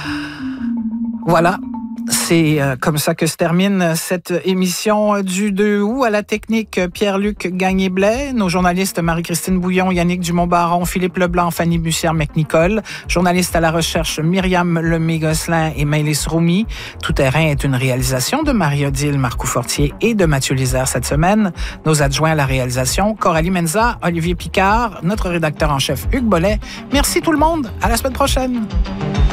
Voilà. C'est comme ça que se termine cette émission du 2 août. À la technique, Pierre-Luc Gagné-Blais, nos journalistes Marie-Christine Bouillon, Yannick Dumont-Baron, Philippe Leblanc, Fanny Bussière-McNicol, journalistes à la recherche Myriam Lemay-Gosselin et Maëlys Roumi. Tout terrain est une réalisation de Marie-Odile Marcoux-Fortier et de Mathieu Lisère cette semaine. Nos adjoints à la réalisation, Coralie Menza, Olivier Picard, notre rédacteur en chef Hugues Bollet. Merci tout le monde. À la semaine prochaine.